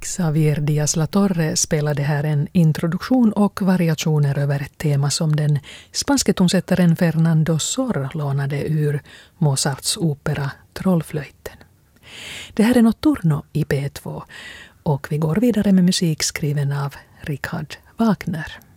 Xavier Díaz-Latorre spelade här en introduktion och variationer över ett tema som den spanske tonsättaren Fernando Sor lånade ur Mozarts opera Trollflöjten. Det här är Notturno i P2 och vi går vidare med musik skriven av Richard Wagner.